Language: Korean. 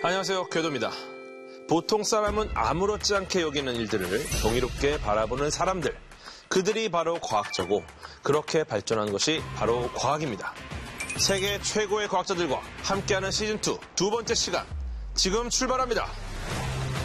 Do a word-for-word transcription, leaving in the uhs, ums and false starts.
안녕하세요, 궤도입니다. 보통 사람은 아무렇지 않게 여기는 일들을 경이롭게 바라보는 사람들. 그들이 바로 과학자고 그렇게 발전한 것이 바로 과학입니다. 세계 최고의 과학자들과 함께하는 시즌이 두 번째 시간 지금 출발합니다.